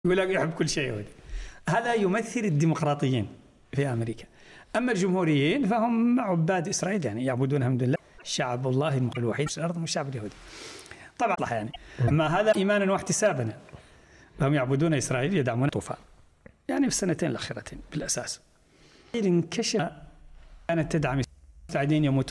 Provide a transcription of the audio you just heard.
يقول لك يحب كل شيء يهودي. هذا يمثل الديمقراطيين في أمريكا. أما الجمهوريين فهم عباد إسرائيل، يعني يعبدون الحمد لله شعب الله الوحيد في الأرض، مش الشعب اليهودي طبعا يعني. أما هذا إيمانا واحتسابا، هم يعبدون إسرائيل يدعمون الطوفان يعني في السنتين الأخيرتين بالأساس. انكشف كانت تدعم مستعدين يموتون